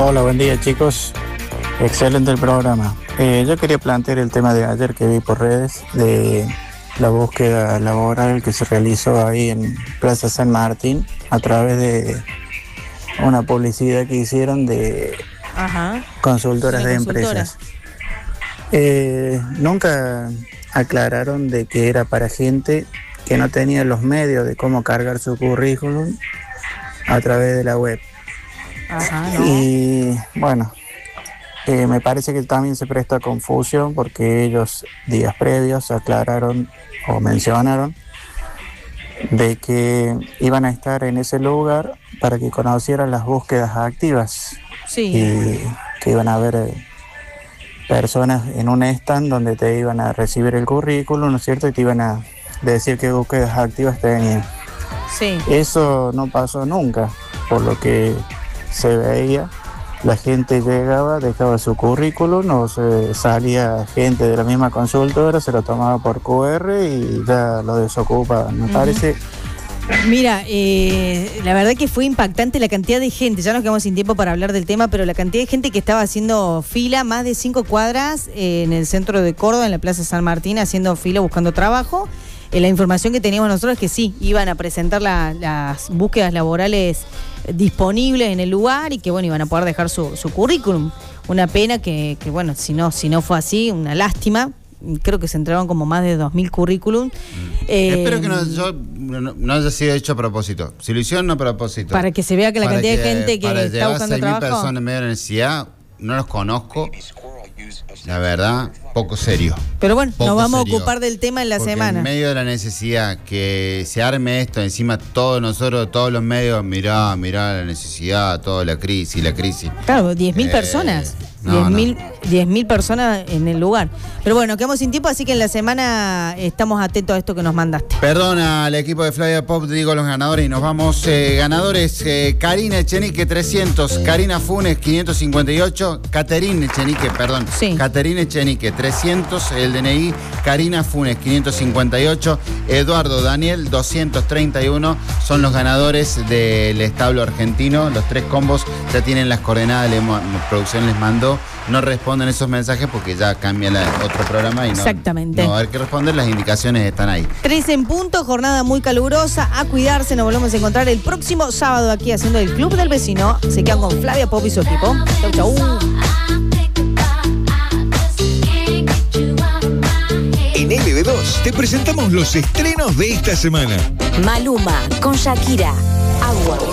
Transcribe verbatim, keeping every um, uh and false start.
Hola, buen día chicos. Excelente el programa. Eh, yo quería plantear el tema de ayer que vi por redes de la búsqueda laboral que se realizó ahí en Plaza San Martín a través de una publicidad que hicieron de Ajá. consultoras de consultora. empresas. Eh, nunca aclararon de que era para gente que no tenía los medios de cómo cargar su currículum a través de la web. Ajá, no. Y bueno, eh, me parece que también se presta confusión porque ellos días previos aclararon o mencionaron de que iban a estar en ese lugar para que conocieran las búsquedas activas Sí. y que iban a haber eh, personas en un stand donde te iban a recibir el currículum, ¿no es cierto? Y te iban a decir qué búsquedas activas tenían. Sí. Eso no pasó nunca, por lo que se veía. La gente llegaba, dejaba su currículum o se salía gente de la misma consultora, se lo tomaba por cu erre y ya lo desocupaban. Me Uh-huh. parece... Mira, eh, la verdad que fue impactante la cantidad de gente, ya nos quedamos sin tiempo para hablar del tema, pero la cantidad de gente que estaba haciendo fila, más de cinco cuadras eh, en el centro de Córdoba, en la Plaza San Martín, haciendo fila buscando trabajo. Eh, la información que teníamos nosotros es que sí, iban a presentar la, las búsquedas laborales disponibles en el lugar y que bueno, iban a poder dejar su, su currículum. Una pena que, que bueno, si no, si no fue así, una lástima. Creo que se entregaron como más de dos mil currículum. Mm. Eh, Espero que no, yo, no, no haya sido hecho a propósito. Si lo hicieron, no a propósito. Para que se vea que la Para cantidad de gente que para está llevar buscando seis mil trabajo. personas en medio de la necesidad, no los conozco. La verdad, poco serio. Pero bueno, Poco nos vamos serio. a ocupar del tema en la Porque semana. en medio de la necesidad que se arme esto, encima todos nosotros, todos los medios, mirá, mirá la necesidad, toda la crisis, la crisis. Claro, diez mil Eh, personas. no, diez mil personas en el lugar. Pero bueno, quedamos sin tiempo, así que en la semana estamos atentos a esto que nos mandaste. Perdona al equipo de Flavia Pop, digo los ganadores y nos vamos. Eh, ganadores, eh, Karina Echenique trescientos, Karina Funes quinientos cincuenta y ocho, Caterine Echenique, perdón, Sí. Caterine Echenique trescientos, el D N I, Karina Funes quinientos cincuenta y ocho, Eduardo Daniel doscientos treinta y uno, son los ganadores del establo argentino. Los tres combos ya tienen las coordenadas, le hemos- la producción les mandó. No responden esos mensajes porque ya cambia la, otro programa y no, Exactamente. no va a haber que responder, las indicaciones están ahí. tres en punto, jornada muy calurosa, a cuidarse, nos volvemos a encontrar el próximo sábado aquí haciendo el Club del Vecino. Se quedan con Flavia Pop y su equipo. Chau, chau. En L B dos te presentamos los estrenos de esta semana. Maluma con Shakira. Agua.